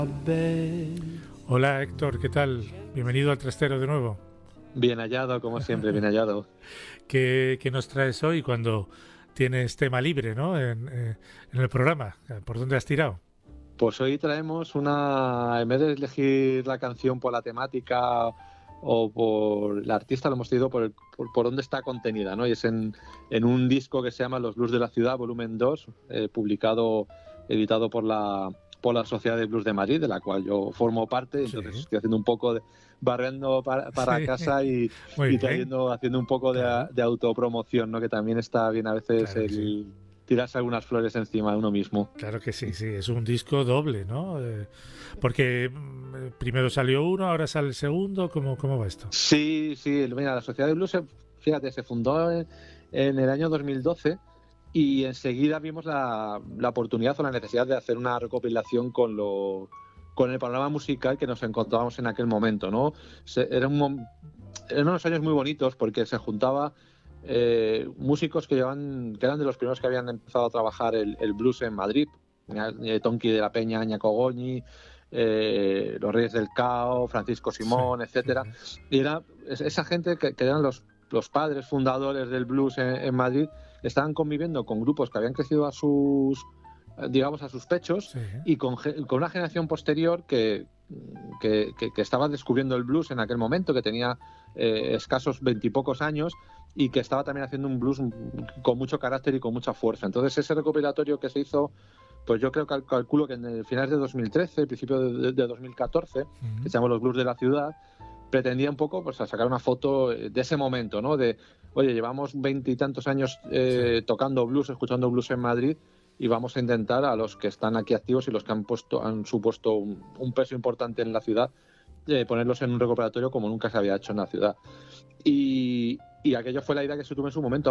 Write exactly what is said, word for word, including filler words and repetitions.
Hola Héctor, ¿qué tal? Bienvenido al Trastero de nuevo. Bien hallado, como siempre, bien hallado. ¿Qué, qué nos traes hoy cuando tienes tema libre, ¿no? En, eh, en el programa. ¿Por dónde has tirado? Pues hoy traemos una, en vez de elegir la canción por la temática o por el artista, lo hemos decidido por, el, por, por dónde está contenida, ¿no? Y es en, en un disco que se llama Los Blues de la Ciudad, volumen dos, eh, publicado, editado por la, por la Sociedad de Blues de Madrid, de la cual yo formo parte. Entonces Sí, estoy haciendo un poco de barriendo para, para sí, casa y, muy y bien, trayendo, haciendo un poco de, claro, de autopromoción, ¿no? Que también está bien a veces claro que sí. el tirarse algunas flores encima de uno mismo. Claro que sí, sí, es un disco doble, ¿no? Eh, porque mm, primero salió uno, ahora sale el segundo, ¿cómo, cómo va esto? Sí, sí, mira, la Sociedad de Blues, se- fíjate, se fundó en, en el año dos mil doce y enseguida vimos la, la oportunidad o la necesidad de hacer una recopilación con lo con el panorama musical que nos encontrábamos en aquel momento, ¿no? Se- era un, mom- eran unos años muy bonitos porque se juntaba eh, músicos que llevan, que eran de los primeros que habían empezado a trabajar el, el blues en Madrid, eh, Tonki de la Peña, Ñaco Goñi, eh, los Reyes del Cao, Francisco Sí, Simón, sí, etcétera. sí. Y era esa gente que, que eran los, los padres fundadores del blues en, en Madrid, estaban conviviendo con grupos que habían crecido a sus, digamos, a sus pechos Sí, y con, con una generación posterior que, que, que, que estaba descubriendo el blues en aquel momento, que tenía eh, escasos veintipocos años y que estaba también haciendo un blues con mucho carácter y con mucha fuerza. Entonces ese recopilatorio que se hizo, pues yo creo que calculo que en el finales de dos mil trece, principio de, de dos mil catorce, que mm, se llama Los Blues de la Ciudad, pretendía un poco pues a sacar una foto de ese momento, ¿no? De, oye, llevamos veintitantos años sí, eh, tocando blues, escuchando blues en Madrid, y vamos a intentar a los que están aquí activos y los que han puesto han supuesto un, un peso importante en la ciudad, eh, ponerlos en un recuperatorio como nunca se había hecho en la ciudad. Y, y aquello fue la idea que se tuvo en su momento.